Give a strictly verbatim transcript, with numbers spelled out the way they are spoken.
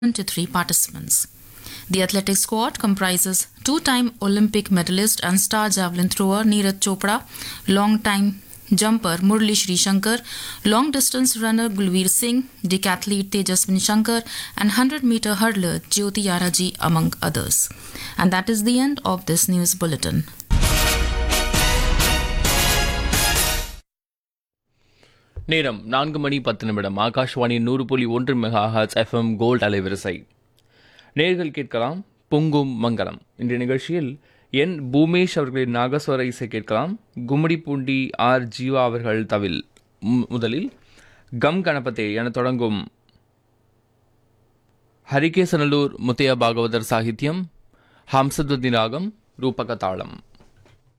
twenty-three participants. The athletic squad comprises two-time Olympic medalist and star javelin thrower Neeraj Chopra, long-time jumper Murli Sri Shankar, long-distance runner Gulveer Singh, decathlete Tejaswini Shankar, and one hundred meter hurdler Jyoti Yaraji, among others. And that is the end of this news bulletin. நேரம் நான்கு மணி பத்து நிமிடம். ஆகாஷ்வாணி நூறு புள்ளி ஒன்று mega hertz FM gold அலைவரிசை. நேர்கள் கேட்கலாம் பொங்கும் மங்களம். இன்றைய நிகழ்ச்சியில் என் பூமேஷ் அவர்களின் நாகஸ்வர இசை கேட்கலாம். கும்மிடிப்பூண்டி ஆர் ஜீவா அவர்கள் தவில். முதலில் கம் கணபதே என தொடங்கும் ஹரிகேசனலூர் முத்தையா பாகவதர் சாகித்யம், ஹம்சத்வதி ராகம், ரூபக தாளம்.